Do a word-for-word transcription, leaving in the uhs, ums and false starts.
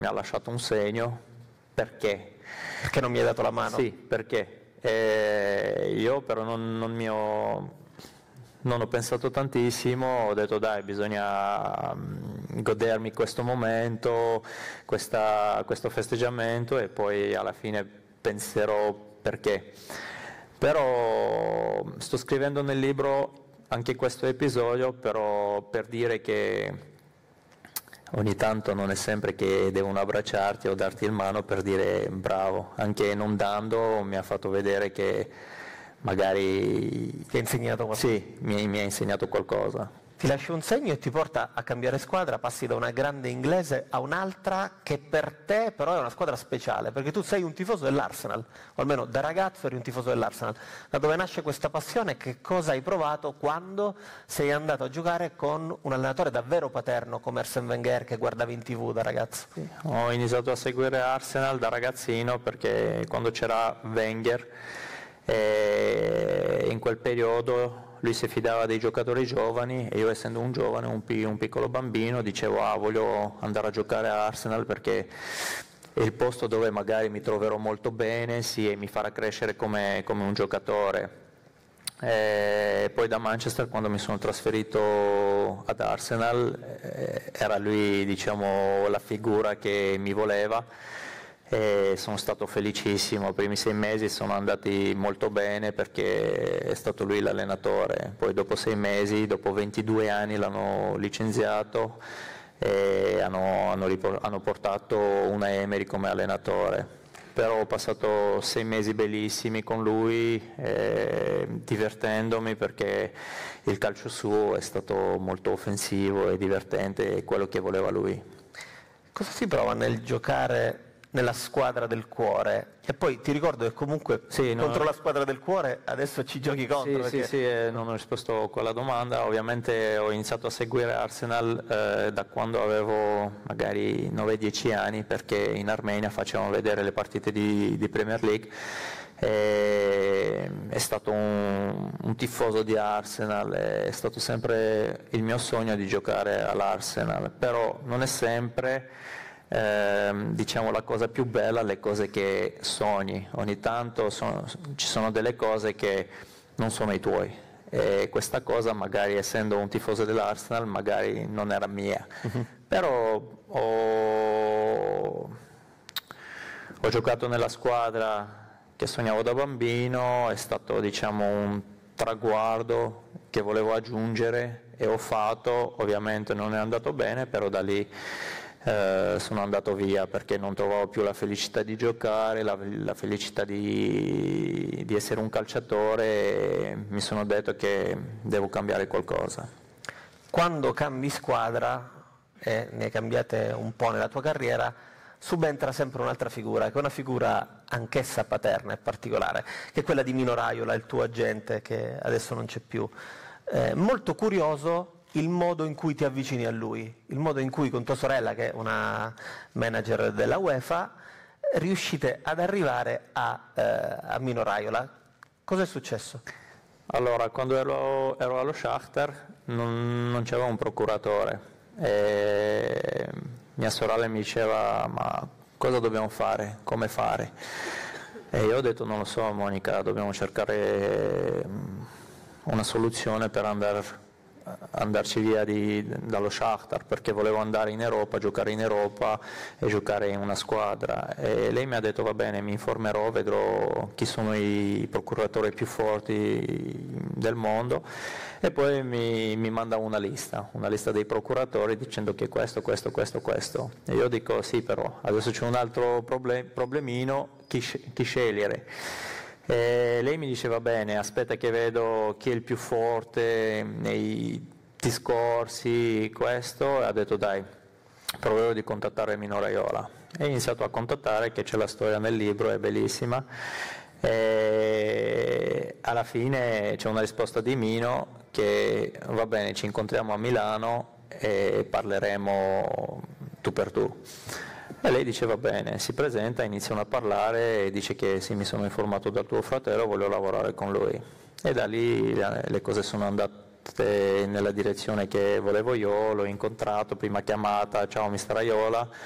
mi ha lasciato un segno. Perché? Perché non mi hai dato la mano? Sì, perché eh, io però non, non mi ho non ho pensato tantissimo, ho detto dai, bisogna um, godermi questo momento, questa, questo festeggiamento, e poi alla fine penserò perché. Però sto scrivendo nel libro anche questo episodio, però per dire che ogni tanto non è sempre che devono abbracciarti o darti il mano per dire bravo, anche non dando mi ha fatto vedere che magari ti ha insegnato qualcosa. Sì, mi, mi ha insegnato qualcosa. Ti lascia un segno e ti porta a cambiare squadra, passi da una grande inglese a un'altra che per te però è una squadra speciale, perché tu sei un tifoso dell'Arsenal, o almeno da ragazzo eri un tifoso dell'Arsenal. Da dove nasce questa passione? Che cosa hai provato quando sei andato a giocare con un allenatore davvero paterno come Arsène Wenger, che guardavi in tv da ragazzo? Sì, ho iniziato a seguire Arsenal da ragazzino perché quando c'era Wenger, eh, in quel periodo lui si fidava dei giocatori giovani e io, essendo un giovane, un, pi- un piccolo bambino, dicevo ah, voglio andare a giocare a Arsenal perché è il posto dove magari mi troverò molto bene, sì, e mi farà crescere come, come un giocatore. E poi da Manchester, quando mi sono trasferito ad Arsenal, eh, era lui, diciamo, la figura che mi voleva. E sono stato felicissimo, i primi sei mesi sono andati molto bene perché è stato lui l'allenatore, poi dopo sei mesi, dopo ventidue anni l'hanno licenziato e hanno, hanno, ripor- hanno portato una Emery come allenatore, però ho passato sei mesi bellissimi con lui, eh, divertendomi perché il calcio suo è stato molto offensivo e divertente, è quello che voleva lui. Cosa si prova nel giocare nella squadra del cuore? E poi ti ricordo che comunque sì, contro no, la squadra del cuore adesso ci giochi contro. Sì, perché... sì, sì, eh, non ho risposto a quella domanda. Ovviamente ho iniziato a seguire Arsenal eh, da quando avevo magari nove dieci anni, perché in Armenia facevano vedere le partite di, di Premier League. E è stato un, un tifoso di Arsenal, è stato sempre il mio sogno di giocare all'Arsenal, però non è sempre Eh, diciamo la cosa più bella, le cose che sogni. Ogni tanto sono, ci sono delle cose che non sono i tuoi, e questa cosa, magari essendo un tifoso dell'Arsenal, magari non era mia. Uh-huh. Però ho, ho giocato nella squadra che sognavo da bambino, è stato, diciamo, un traguardo che volevo aggiungere e ho fatto. Ovviamente non è andato bene, però da lì Eh, sono andato via perché non trovavo più la felicità di giocare, la, la felicità di, di essere un calciatore, e mi sono detto che devo cambiare qualcosa. Quando cambi squadra, e ne hai cambiate un po' nella tua carriera, subentra sempre un'altra figura, che è una figura anch'essa paterna e particolare, che è quella di Mino Raiola, il tuo agente, che adesso non c'è più. Eh, molto curioso il modo in cui ti avvicini a lui, il modo in cui con tua sorella, che è una manager della UEFA, riuscite ad arrivare a, eh, a Mino Raiola. Cosa è successo? Allora, quando ero, ero allo Shakhtar non, non c'era un procuratore e mia sorella mi diceva ma cosa dobbiamo fare, come fare? E io ho detto non lo so Monica, dobbiamo cercare una soluzione per andare andarci via di, dallo Shakhtar, perché volevo andare in Europa, giocare in Europa e giocare in una squadra. E lei mi ha detto va bene, mi informerò, vedrò chi sono i procuratori più forti del mondo, e poi mi, mi manda una lista, una lista dei procuratori dicendo che questo, questo, questo, questo. E io dico sì, però adesso c'è un altro problem, problemino, chi, chi scegliere? E lei mi diceva bene, aspetta che vedo chi è il più forte nei discorsi, questo, e ha detto dai, proverò di contattare Mino Raiola. E ho iniziato a contattare, che c'è la storia nel libro, è bellissima, e alla fine c'è una risposta di Mino che va bene, ci incontriamo a Milano e parleremo tu per tu. E lei dice va bene, si presenta, iniziano a parlare e dice che sì, mi sono informato dal tuo fratello, voglio lavorare con lui. E da lì le cose sono andate nella direzione che volevo io, l'ho incontrato, prima chiamata, ciao mister Raiola,